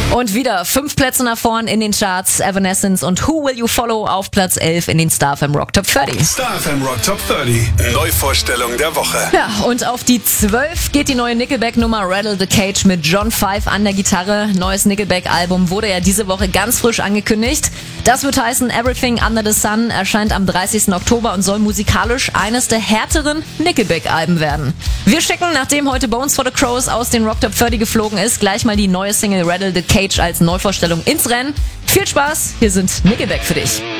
Und wieder 5 Plätze nach vorn in den Charts. Evanescence und Who Will You Follow auf Platz 11 in den Star FM Rock Top 30. Star FM Rock Top 30. Neuvorstellung der Woche. Ja, und auf die 12 geht die neue Nickelback-Nummer Rattle the Cage mit John Five an der Gitarre. Neues Nickelback-Album wurde ja diese Woche ganz frisch angekündigt. Das wird heißen, Everything Under the Sun erscheint am 30. Oktober und soll musikalisch eines der härteren Nickelback-Alben werden. Wir schicken, nachdem heute Bones for the Crows aus den Rock Top 30 geflogen ist, gleich mal die neue Single Rattle the Cage als Neuvorstellung ins Rennen. Viel Spaß, hier sind Nickelback für dich.